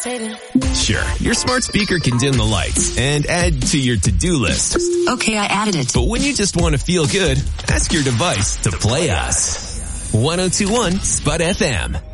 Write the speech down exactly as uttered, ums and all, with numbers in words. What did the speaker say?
levitating. Sure, your smart speaker can dim the lights and add to your to-do list. Okay, I added it. But when you just want to feel good, ask your device to play us. one oh two one Spud F M.